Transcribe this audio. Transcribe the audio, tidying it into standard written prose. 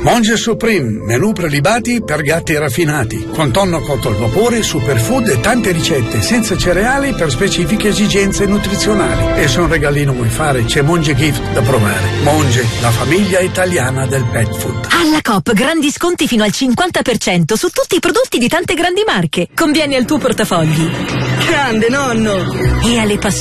Monge Supreme, menù prelibati per gatti raffinati, con tonno cotto al vapore, superfood e tante ricette, senza cereali per specifiche esigenze nutrizionali. E se un regalino vuoi fare, c'è Monge Gift da provare. Monge, la famiglia italiana del pet food. Alla Coop, grandi sconti fino al 50% su tutti i prodotti di tante grandi marche. Conviene al tuo portafogli. Grande nonno! E alle passioni